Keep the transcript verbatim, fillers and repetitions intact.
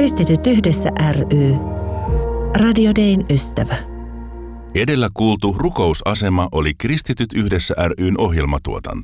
Kristityt yhdessä ry. Radio Dayn ystävä. Edellä kuultu rukousasema oli Kristityt yhdessä ry:n ohjelmatuotanto.